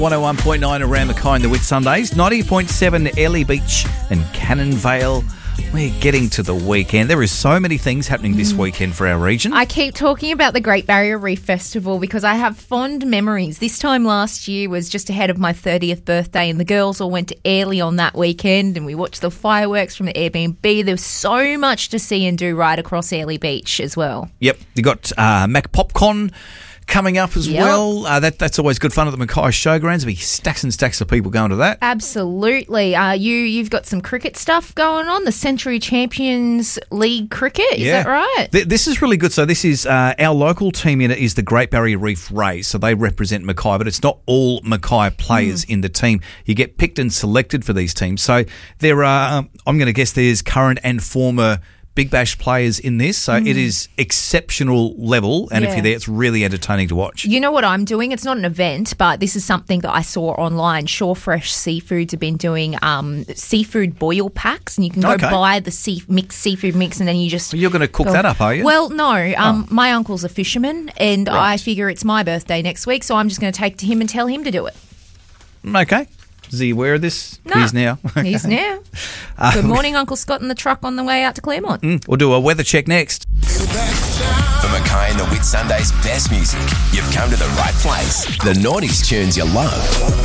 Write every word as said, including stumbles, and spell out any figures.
one oh one point nine around Mackay in the Whit Sundays, ninety point seven Airlie Beach and Cannon Vale. We're getting to the weekend. There is so many things happening this weekend for our region. I keep talking about the Great Barrier Reef Festival because I have fond memories. This time last year was just ahead of my thirtieth birthday, and the girls all went to Airlie on that weekend, and we watched the fireworks from the Airbnb. There was so much to see and do right across Airlie Beach as well. Yep, you got uh, Mac Popcon coming up as Yep. well. Uh, that That's always good fun at the Mackay Showgrounds. There'll be stacks and stacks of people going to that. Absolutely. Uh, you, you've got some cricket stuff going on, the Century Champions League cricket, is Yeah. that right? Th- This is really good. So this is uh, our local team in it is the Great Barrier Reef Rays. So they represent Mackay, but it's not all Mackay players in the team. You get picked and selected for these teams. So there are, um, I'm going to guess there's current and former Big Bash players in this. So it is exceptional level. And if Yeah. you're there, it's really entertaining to watch. You know what I'm doing? It's not an event, but this is something that I saw online. Shore Fresh Seafoods have been doing um, seafood boil packs, and you can go Okay. buy the sea- mixed seafood mix, and then you just... You're going to cook go- that up, are you? Well, no. Um, My uncle's a fisherman, and I figure it's my birthday next week, so I'm just going to take to him and tell him to do it. Okay. Is he aware of this? No. He's now. He's now. Good morning, Uncle Scott in the truck on the way out to Claremont. We'll do a weather check next. For Mackay and the Whit Sundays best music, you've come to the right place. The noughties tunes you love.